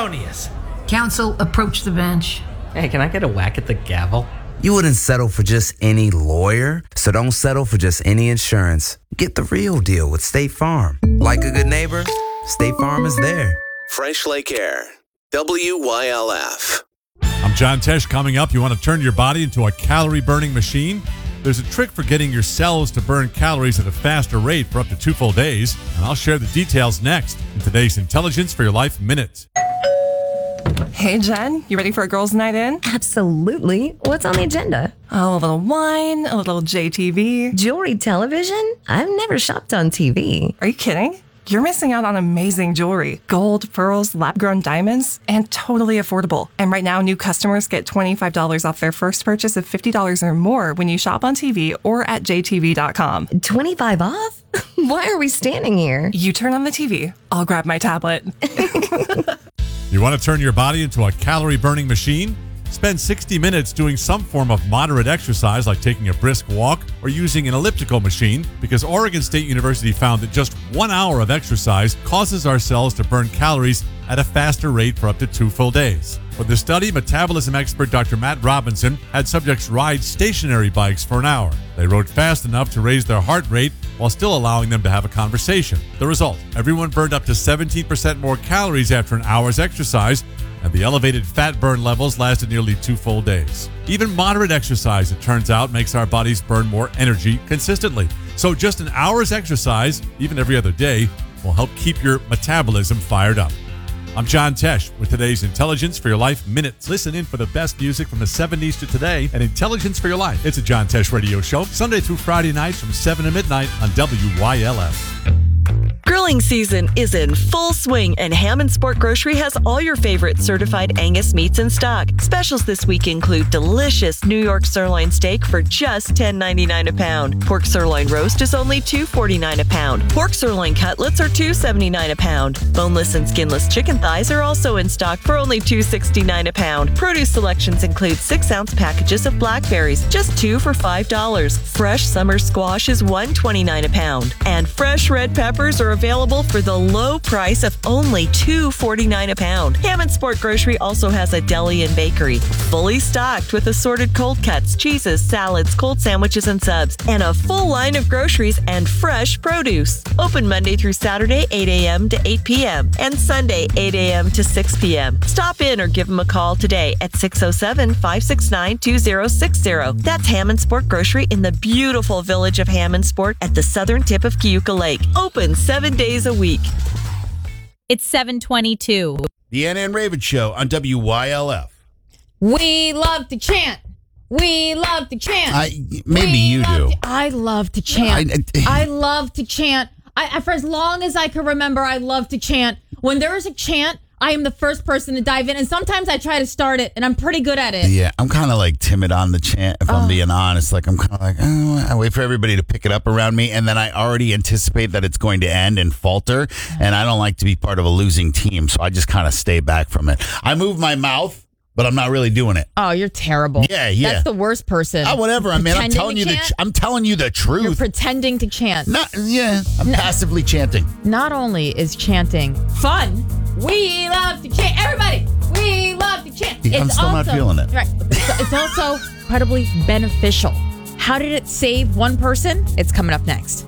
erroneous. Counsel, approach the bench. Hey, can I get a whack at the gavel? You wouldn't settle for just any lawyer, so don't settle for just any insurance. Get the real deal with State Farm. Like a good neighbor, State Farm is there. Fresh Lake Air. WYLF. I'm John Tesh. Coming up, you want to turn your body into a calorie-burning machine? There's a trick for getting your cells to burn calories at a faster rate for up to 2 full days, and I'll share the details next in today's Intelligence for Your Life Minute. Hey, Jen, you ready for a girls' night in? Absolutely. What's on the agenda? Oh, a little wine, a little JTV. Jewelry television? I've never shopped on TV. Are you kidding? You're missing out on amazing jewelry. Gold, pearls, lab-grown diamonds, and totally affordable. And right now, new customers get $25 off their first purchase of $50 or more when you shop on TV or at jtv.com. 25 off? Why are we standing here? You turn on the TV. I'll grab my tablet. You want to turn your body into a calorie-burning machine? Spend 60 minutes doing some form of moderate exercise like taking a brisk walk or using an elliptical machine, because Oregon State University found that just 1 hour of exercise causes our cells to burn calories at a faster rate for up to 2 full days. For the study, metabolism expert Dr. Matt Robinson had subjects ride stationary bikes for an hour. They rode fast enough to raise their heart rate while still allowing them to have a conversation. The result, everyone burned up to 17% more calories after an hour's exercise, and the elevated fat burn levels lasted nearly 2 full days. Even moderate exercise, it turns out, makes our bodies burn more energy consistently. So just an hour's exercise, even every other day, will help keep your metabolism fired up. I'm John Tesh with today's Intelligence for Your Life Minutes. Listen in for the best music from the 70s to today and Intelligence for Your Life. It's a John Tesh radio show, Sunday through Friday nights from 7 to midnight on WYLF. Grilling season is in full swing, and Hammond Sport Grocery has all your favorite certified Angus meats in stock. Specials this week include delicious New York sirloin steak for just $10.99 a pound. Pork sirloin roast is only $2.49 a pound. Pork sirloin cutlets are $2.79 a pound. Boneless and skinless chicken thighs are also in stock for only $2.69 a pound. Produce selections include 6-ounce packages of blackberries, just 2 for $5. Fresh summer squash is $1.29 a pound. And fresh red peppers are available for the low price of only $2.49 a pound. Hammond Sport Grocery also has a deli and bakery, fully stocked with assorted cold cuts, cheeses, salads, cold sandwiches, and subs, and a full line of groceries and fresh produce. Open Monday through Saturday, 8 a.m. to 8 p.m., and Sunday, 8 a.m. to 6 p.m. Stop in or give them a call today at 607-569-2060. That's Hammond Sport Grocery in the beautiful village of Hammond Sport at the southern tip of Cayuga Lake. Open 7 days a week. It's 7:22. The Anna and Raven Show on WYLF. We love to chant. We love to chant. I love to chant. I love to chant. For as long as I can remember, I love to chant. When there is a chant, I am the first person to dive in, and sometimes I try to start it, and I'm pretty good at it. Yeah, I'm kind of like timid on the chant, if I'm being honest. Like, I'm kind of like, I wait for everybody to pick it up around me, and then I already anticipate that it's going to end and falter, and I don't like to be part of a losing team, so I just kind of stay back from it. I move my mouth, but I'm not really doing it. Oh, you're terrible. Yeah. That's the worst person. Whatever. I mean, I'm telling you the truth. You're pretending to chant. I'm passively chanting. Not only is chanting fun, we love to chant. Everybody, we love to chant. I'm still not feeling it. Right. It's also incredibly beneficial. How did it save one person? It's coming up next.